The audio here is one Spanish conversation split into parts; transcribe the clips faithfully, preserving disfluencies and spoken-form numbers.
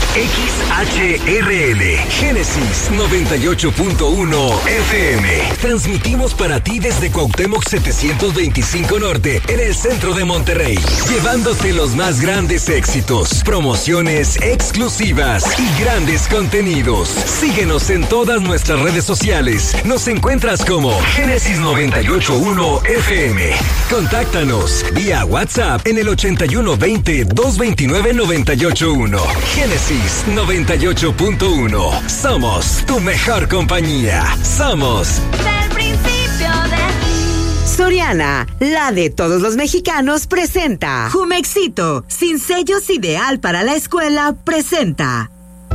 X H R L, Génesis noventa y ocho punto uno F M. Transmitimos para ti desde Cuauhtémoc setecientos veinticinco Norte, en el centro de Monterrey, llevándote los más grandes éxitos, promociones exclusivas y grandes contenidos. Síguenos en todas nuestras redes sociales. Nos encuentras como Génesis noventa y ocho punto uno F M. Contáctanos vía WhatsApp en el ochenta y uno veinte, doscientos veintinueve, noventa y ocho uno. Génesis noventa y ocho punto uno. Somos tu mejor compañía. Somos del principio de... Soriana, la de todos los mexicanos, presenta Jumexito, sin sellos, ideal para la escuela, presenta.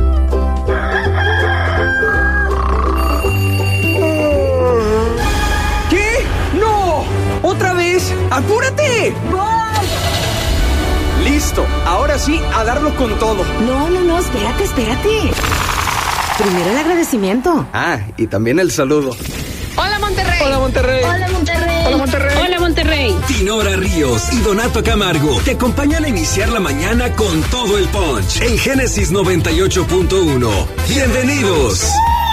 ¿Qué? ¡No! ¡Otra vez! ¡Apúrate! ¡Voy! Listo, ahora sí, a darlo con todo. No, no, no, espérate, espérate. Primero el agradecimiento. Ah, y también el saludo. ¡Hola, Monterrey! ¡Hola, Monterrey! ¡Hola, Monterrey! ¡Hola, Monterrey! ¡Hola, Monterrey! Dinora Ríos y Donato Camargo te acompañan a iniciar la mañana con todo el punch en Génesis noventa y ocho punto uno. ¡Bienvenidos!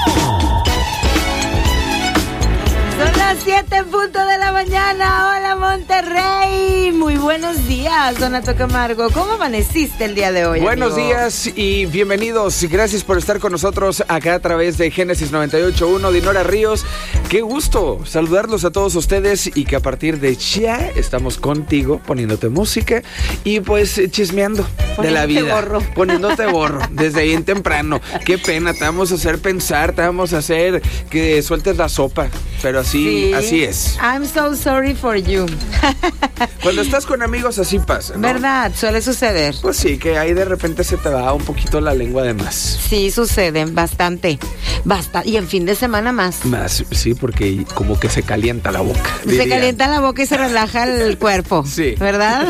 Son las siete en punto de la mañana. Hola, Monterrey. Muy buenos días, Donato Camargo. ¿Cómo amaneciste el día de hoy, Buenos amigo? días y bienvenidos. Gracias por estar con nosotros acá a través de Génesis noventa y ocho punto uno. Dinora Ríos, qué gusto saludarlos a todos ustedes y que a partir de ya estamos contigo poniéndote música y pues chismeando de la vida. Borro. Poniéndote borro desde bien temprano. Qué pena, te vamos a hacer pensar, te vamos a hacer que sueltes la sopa, pero así, Sí. así es. I'm so sorry for you. Cuando estás con amigos así pasa, ¿no? ¿Verdad? Suele suceder. Pues sí, que ahí de repente se te va un poquito la lengua de más. Sí, sucede bastante. Basta. Y en fin de semana más. Más, sí, porque como que se calienta la boca. Se dirían. calienta la boca y se relaja el cuerpo. Sí. ¿Verdad?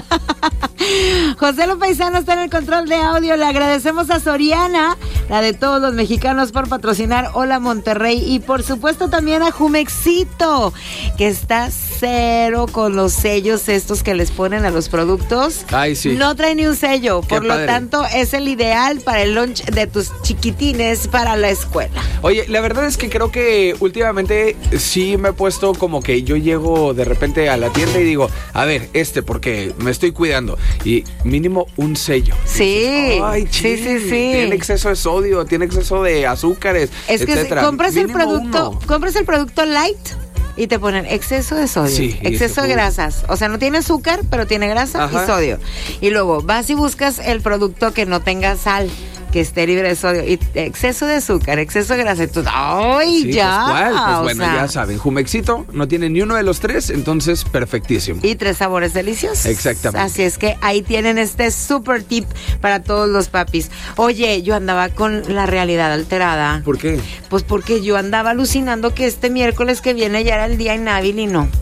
José Lopaisano está en el control de audio. Le agradecemos a Soriana, la de todos los mexicanos, por patrocinar Hola Monterrey. Y por supuesto también a Jumexito, que está cero con los sellos estos que les ponen a los productos. Ay, sí. No trae ni un sello. Qué Por lo padre. tanto, es el ideal para el lunch de tus chiquitines para la escuela. Oye, la verdad es que creo que últimamente sí me he puesto como que yo llego de repente a la tienda y digo, a ver, este, porque me estoy cuidando. Y mínimo un sello. Sí. Dices, Ay, Sí, ching, sí, sí. Tiene exceso de sodio, tiene exceso de azúcares, Es que etcétera. si compras el Mínimo producto, uno. compras el producto light y te ponen exceso de sodio, Sí, y exceso ese de jugo. grasas. O sea, no tiene azúcar, pero tiene grasa Ajá. y sodio. Y luego vas y buscas el producto que no tenga sal, que esté libre de sodio. Y exceso de azúcar, exceso de grasa. Y tú, ¡ay, Sí, ya! pues, ¿cuál? Pues O bueno, sea, ya saben, Jumexito no tiene ni uno de los tres, entonces perfectísimo. y tres sabores deliciosos. Exactamente. Así es que ahí tienen este super tip para todos los papis. Oye, yo andaba con la realidad alterada. ¿Por qué? Pues porque yo andaba alucinando que este miércoles que viene ya era el día inhábil y no.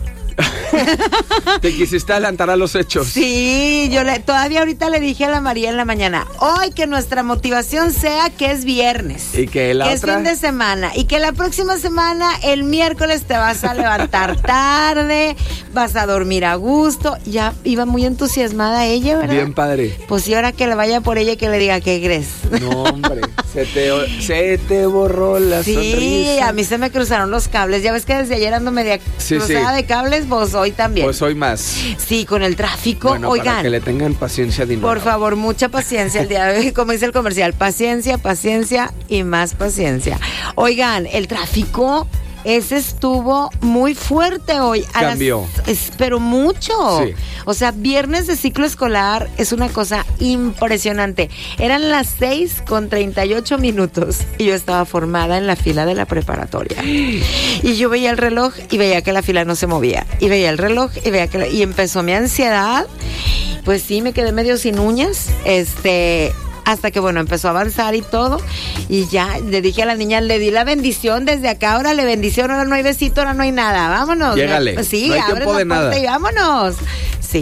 Te quisiste adelantar a los hechos. Sí, yo le, todavía ahorita le dije a la María en la mañana, hoy que nuestra motivación sea que es viernes. Y que la que otra... es fin de semana. Y que la próxima semana, el miércoles, te vas a levantar tarde, vas a dormir a gusto. Ya iba muy entusiasmada ella, ¿verdad? Bien padre. Pues y ahora que le vaya por ella y que le diga, ¿qué crees? No, hombre, se te, se te borró la Sí, sonrisa. a mí se me cruzaron los cables. Ya ves que desde ayer ando media Sí, cruzada sí. de cables, vos hoy también. Pues hoy más. Sí, con el tráfico. Bueno, Oigan, para que le tengan paciencia, Dinora. por favor, mucha paciencia el día de hoy, como dice el comercial, paciencia, paciencia y más paciencia. Oigan, el tráfico, ese estuvo muy fuerte hoy. A Cambió. las- es- pero mucho. Sí. O sea, viernes de ciclo escolar es una cosa impresionante. Eran las seis con treinta y ocho minutos y yo estaba formada en la fila de la preparatoria. Y yo veía el reloj y veía que la fila no se movía. Y veía el reloj y veía que... la- Y empezó mi ansiedad. Pues sí, me quedé medio sin uñas. Este... Hasta que, bueno, empezó a avanzar y todo. Y ya le dije a la niña, le di la bendición desde acá. Ahora le bendición, ahora no hay besito, ahora no hay nada. Vámonos. Llégale. Sí, No hay abre tiempo la de puerta nada. y vámonos. Sí.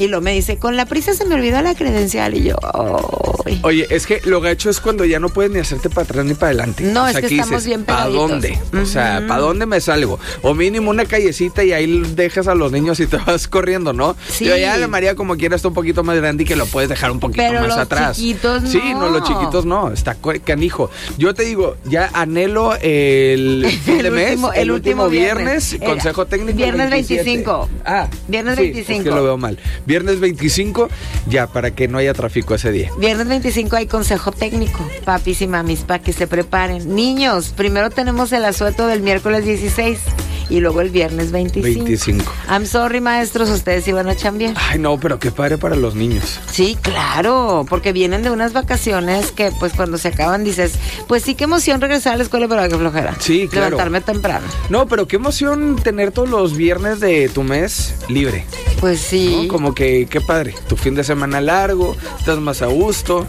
Y luego me dice, con la prisa se me olvidó la credencial. Y yo, ay. Oye, es que lo gacho es cuando ya no puedes ni hacerte para atrás ni para adelante. No, o es sea, que aquí estamos dices, bien ¿para pegaditos. dónde? O sea, Ujú. ¿para dónde me salgo? O mínimo una callecita y ahí dejas a los niños y te vas corriendo, ¿no? Sí. Yo ya la María como quiera está un poquito más grande y que lo puedes dejar un poquito Pero más los atrás. chiquitos Sí, no. no, los chiquitos no. Está cu- canijo. Yo te digo, ya anhelo el fin de El mes, último- el, el último último viernes, viernes. consejo técnico. Viernes veintisiete. veinticinco. Ah, Viernes sí, veinticinco. Es que lo veo mal. Viernes veinticinco, ya, para que no haya tráfico ese día. Viernes veinticinco hay consejo técnico, papis y mamis, para que se preparen. Niños, primero tenemos el asueto del miércoles dieciséis y luego el viernes veinticinco. veinticinco. I'm sorry, maestros, ustedes iban a chambear. Ay, no, pero qué padre para los niños. Sí, claro, porque vienen de unas vacaciones que pues cuando se acaban dices, pues sí, qué emoción regresar a la escuela, pero qué flojera. Sí, claro. Levantarme temprano. No, pero qué emoción tener todos los viernes de tu mes libre. Pues sí. ¿No? Como que qué padre. Tu fin de semana largo, estás más a gusto.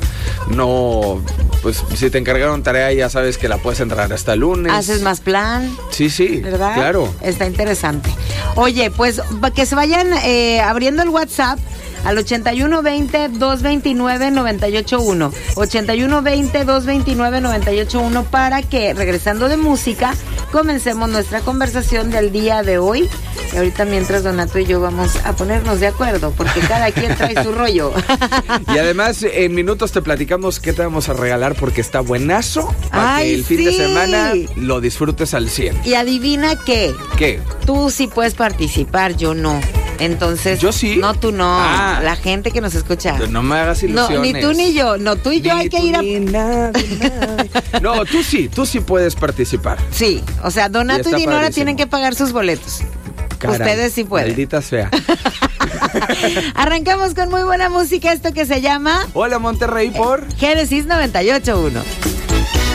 No, pues si te encargaron tarea ya sabes que la puedes entrar hasta el lunes. Haces más plan. Sí, sí, ¿Verdad? claro. Está interesante. Oye, pues pa- que se vayan eh, abriendo el WhatsApp al ochenta y uno veinte, doscientos veintinueve, noventa y ocho uno. ochenta y uno veinte, doscientos veintinueve, noventa y ocho uno para que, regresando de música, comencemos nuestra conversación del día de hoy. Y ahorita mientras Donato y yo vamos a ponernos de acuerdo, porque cada quien trae su rollo. Y además, en minutos te platicamos qué te vamos a regalar porque está buenazo. Para Ay, que el fin de sí. semana lo disfrutes al cien. Y adivina qué, ¿Qué? tú sí puedes participar, yo no. Entonces, Yo sí. No, tú no. Ah. La gente que nos escucha. No me hagas No, ilusiones. ni tú ni yo. No, tú y yo Ni hay que tú ir a... ni nadie, nadie. No, tú sí, tú sí puedes participar. Sí, o sea, Donato y, está Dinora padrísimo. tienen que pagar sus boletos. Caray, Ustedes sí pueden. Maldita sea. Arrancamos con muy buena música, esto que se llama Hola Monterrey por... Génesis noventa y ocho punto uno.